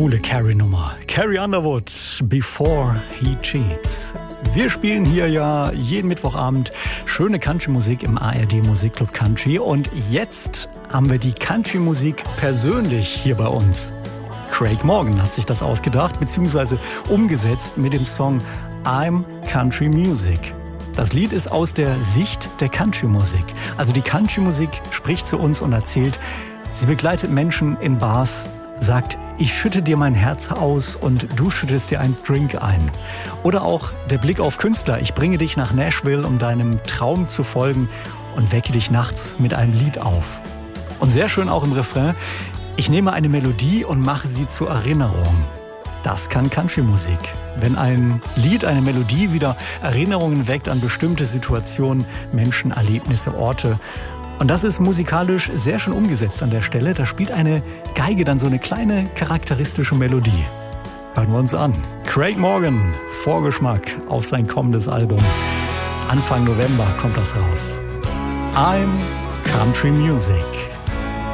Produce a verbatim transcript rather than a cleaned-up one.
Coole Carrie-Nummer. Carrie Underwood, Before He Cheats. Wir spielen hier ja jeden Mittwochabend schöne Country-Musik im A R D Musikclub Country. Und jetzt haben wir die Country-Musik persönlich hier bei uns. Craig Morgan hat sich das ausgedacht bzw. umgesetzt mit dem Song I'm Country Music. Das Lied ist aus der Sicht der Country-Musik. Also die Country-Musik spricht zu uns und erzählt, sie begleitet Menschen in Bars, sagt, ich schütte dir mein Herz aus und du schüttest dir einen Drink ein. Oder auch der Blick auf Künstler. Ich bringe dich nach Nashville, um deinem Traum zu folgen und wecke dich nachts mit einem Lied auf. Und sehr schön auch im Refrain, ich nehme eine Melodie und mache sie zur Erinnerung. Das kann Country-Musik. Wenn ein Lied, eine Melodie wieder Erinnerungen weckt an bestimmte Situationen, Menschen, Erlebnisse, Orte. Und das ist musikalisch sehr schön umgesetzt an der Stelle. Da spielt eine Geige dann so eine kleine charakteristische Melodie. Hören wir uns an. Craig Morgan, Vorgeschmack auf sein kommendes Album. Anfang November kommt das raus. I'm Country Music.